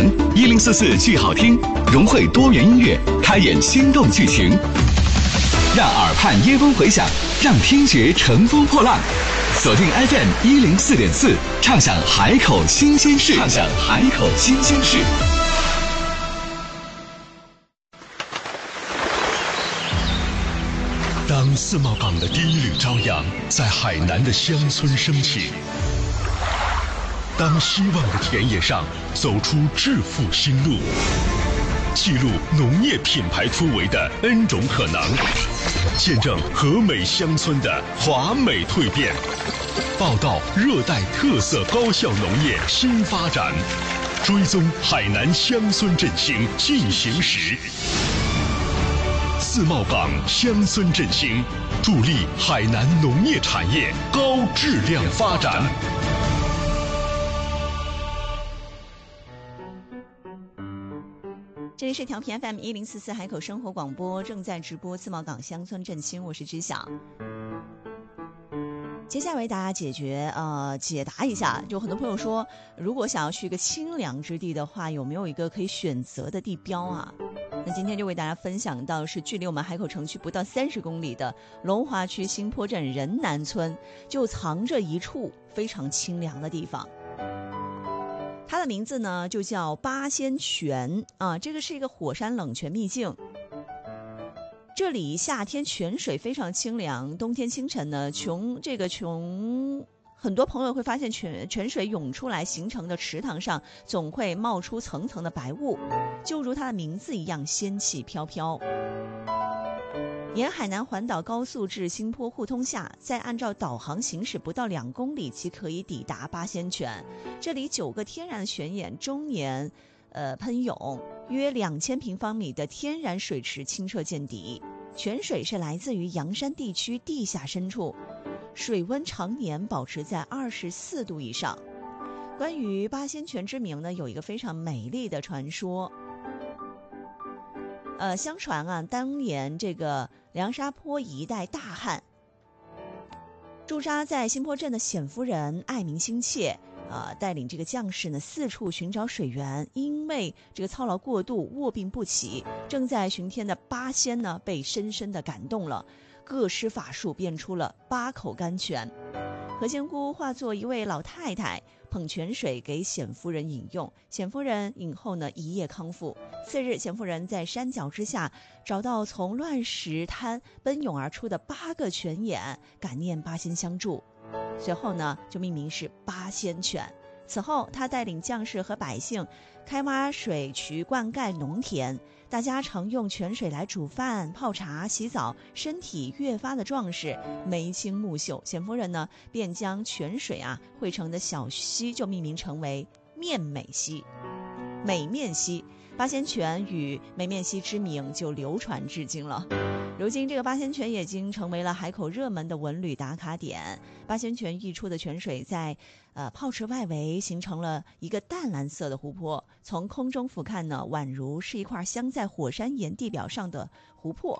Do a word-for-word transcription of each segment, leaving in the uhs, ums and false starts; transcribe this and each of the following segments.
能，一零四四剧好听，融汇多元音乐，开演心动剧情，让耳畔耶风回响，让听觉乘风破浪。锁定 F M 一零四点四，畅享海口新鲜事，畅享海口新鲜事。 当自贸港的第一缕朝阳在海南的乡村升起，当希望的田野上走出致富新路，记录农业品牌突围的 N 种可能，见证和美乡村的华美蜕变，报道热带特色高效农业新发展，追踪海南乡村振兴进行时。自贸港乡村振兴，助力海南农业产业高质量发展。 这里是调频 F M 一零四四海口生活广播，正在直播自贸港乡村振兴，我是知晓。接下来为大家解决呃解答一下，就很多朋友说，如果想要去一个清凉之地的话，有没有一个可以选择的地标啊？那今天就为大家分享到是距离我们海口城区不到三十公里的龙华区新坡镇仁南村，就藏着一处非常清凉的地方。它的名字呢就叫八仙泉啊，这个是一个火山冷泉秘境。这里夏天泉水非常清凉，冬天清晨呢，琼这个琼很多朋友会发现泉泉水涌出来形成的池塘上总会冒出层层的白雾，就如它的名字一样，仙气飘飘。沿海南环岛高速至新坡互通下，再按照导航行驶不到两公里即可以抵达八仙泉。这里九个天然的泉眼终年呃喷涌，约两千平方米的天然水池清澈见底。泉水是来自于阳山地区地下深处，水温常年保持在二十四度以上。关于八仙泉之名呢，有一个非常美丽的传说。呃，相传啊，当年这个凉沙坡一带大旱，驻扎在新坡镇的显夫人爱民心切，呃，带领这个将士呢四处寻找水源，因为这个操劳过度，卧病不起。正在巡天的八仙呢，被深深的感动了，各施法术变出了八口甘泉。何仙姑化作一位老太太，捧泉水给显夫人饮用，显夫人饮后呢一夜康复。次日，显夫人在山脚之下找到从乱石滩奔涌而出的八个泉眼，感念八仙相助，随后呢就命名是八仙泉。此后他带领将士和百姓开挖水渠灌溉农田，大家常用泉水来煮饭、泡茶、洗澡，身体越发的壮实，眉清目秀。显夫人呢便将泉水啊汇成的小溪就命名成为面美溪、美面溪。八仙泉与美面溪之名就流传至今了。如今这个八仙泉已经成为了海口热门的文旅打卡点。八仙泉溢出的泉水在呃泡池外围形成了一个淡蓝色的湖泊，从空中俯瞰呢，宛如是一块镶在火山岩地表上的湖泊。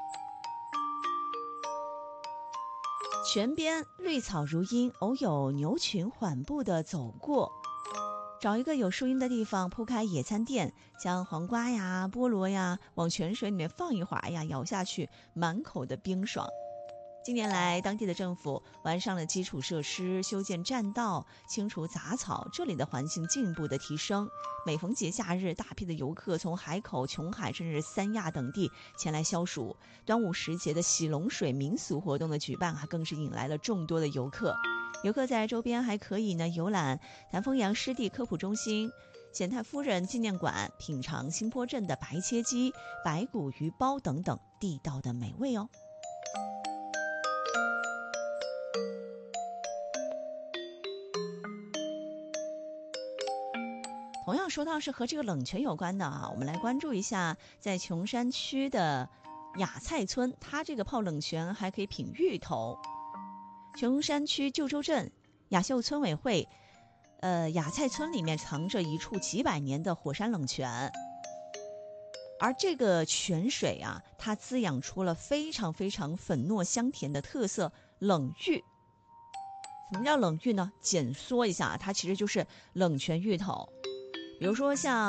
泉边绿草如茵，偶有牛群缓步地走过。找一个有树荫的地方铺开野餐垫，将黄瓜呀、菠萝呀往泉水里面放一会儿，哎呀，咬下去满口的冰爽。近年来，当地的政府完善了基础设施，修建栈道，清除杂草，这里的环境进一步的提升。每逢节假日，大批的游客从海口、琼海甚至三亚等地前来消暑。端午时节的洗龙水民俗活动的举办，还更是引来了众多的游客。游客在周边还可以呢游览南丰阳湿地科普中心、显太夫人纪念馆，品尝新坡镇的白切鸡、白骨鱼包等等地道的美味哦。同样说到是和这个冷泉有关的啊，我们来关注一下在琼山区的雅菜村，它这个泡冷泉还可以品芋头。琼山区旧州镇雅秀村委会呃雅菜村里面藏着一处几百年的火山冷泉，而这个泉水啊，它滋养出了非常非常粉糯香甜的特色冷芋。什么叫冷芋呢？简缩一下，它其实就是冷泉芋头。比如说像